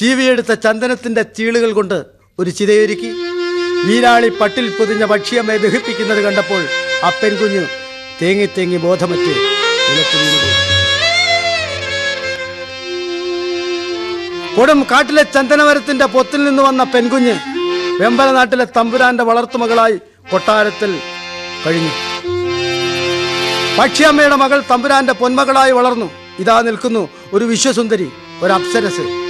ചീവിയെടുത്ത ചന്ദനത്തിന്റെ ചീളുകൾ കൊണ്ട് ഒരു ചിതയൊരുക്കി വീരാളി പട്ടിൽ പൊതിഞ്ഞ പക്ഷിയമ്മയെ ദഹിപ്പിക്കുന്നത് കണ്ടപ്പോൾ ആ പെൺകുഞ്ഞ് തേങ്ങി തേങ്ങി ബോധമറ്റ് നിലത്ത് വീണുപോയി. കൊടും കാട്ടിലെ ചന്ദനമരത്തിന്റെ പൊത്തിൽ നിന്ന് വന്ന പെൺകുഞ്ഞ് വെമ്പല നാട്ടിലെ തമ്പുരാന്റെ വളർത്തുമകളായി കൊട്ടാരത്തിൽ കഴിഞ്ഞു. പക്ഷിയമ്മയുടെ മകൾ തമ്പുരാന്റെ പൊന്മകളായി വളർന്നു. ഇതാ നിൽക്കുന്നു ഒരു വിശ്വസുന്ദരി, ഒരു അപ്സരസ്.